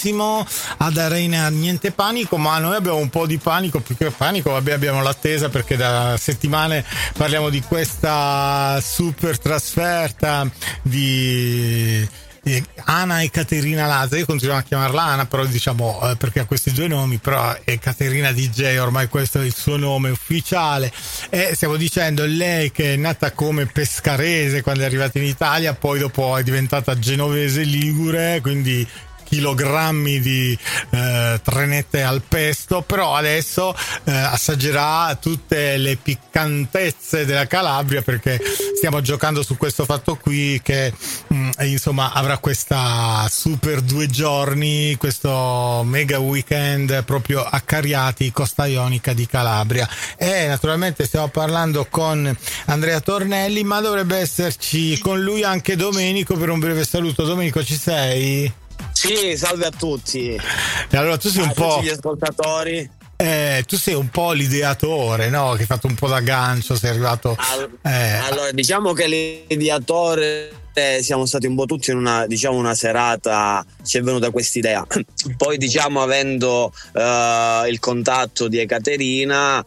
benissimo ad Arena Niente Panico, ma noi abbiamo un po' di panico, più che panico, vabbè, abbiamo l'attesa perché da settimane parliamo di questa super trasferta di Ana e Caterina Lazza. Io continuo a chiamarla Ana, però diciamo perché ha questi due nomi, però è Caterina DJ, ormai questo è il suo nome ufficiale, e stiamo dicendo lei che è nata come pescarese quando è arrivata in Italia, poi dopo è diventata genovese ligure, quindi chilogrammi di trenette al pesto, però adesso assaggerà tutte le piccantezze della Calabria, perché stiamo giocando su questo fatto qui che insomma avrà questa super 2 giorni, questo mega weekend proprio a Cariati, Costa Ionica di Calabria. E naturalmente stiamo parlando con Andrea Tornelli, ma dovrebbe esserci con lui anche Domenico per un breve saluto. Domenico, ci sei? Sì, salve a tutti. E allora tu sei un po' tutti gli ascoltatori. Tu sei un po' l'ideatore, no? Che hai fatto un po' da gancio, sei arrivato. Allora, diciamo che l'ideatore siamo stati un po' tutti in una serata, ci è venuta quest'idea. Poi avendo il contatto di Ekaterina,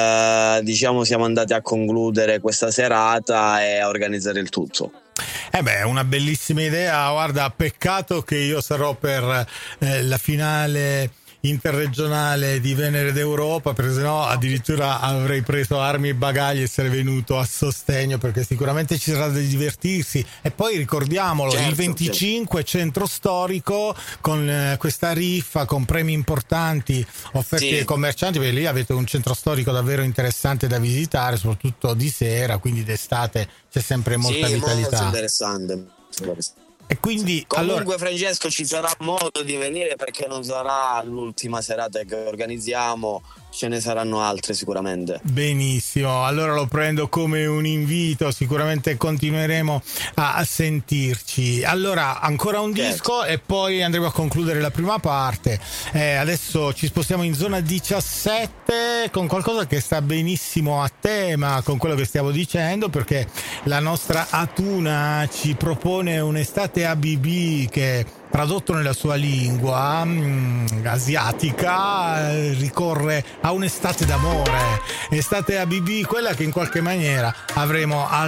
siamo andati a concludere questa serata e a organizzare il tutto. È una bellissima idea, guarda, peccato che io sarò per la finale interregionale di Venere d'Europa, perché sennò addirittura avrei preso armi e bagagli e sarei venuto a sostegno, perché sicuramente ci sarà da divertirsi. E poi ricordiamolo, il 25 centro storico con questa riffa, con premi importanti offerti ai commercianti, perché lì avete un centro storico davvero interessante da visitare, soprattutto di sera, quindi d'estate c'è sempre molta vitalità. Molto interessante. E quindi comunque Francesco, ci sarà modo di venire, perché non sarà l'ultima serata che organizziamo, ce ne saranno altre sicuramente. Benissimo, allora lo prendo come un invito, sicuramente continueremo a sentirci. Allora ancora un disco e poi andremo a concludere la prima parte. Adesso ci spostiamo in zona 17 con qualcosa che sta benissimo a tema con quello che stiamo dicendo, perché la nostra Atuna ci propone un'estate ABB che, tradotto nella sua lingua asiatica, ricorre a un'estate d'amore, estate ABB, quella che in qualche maniera avremo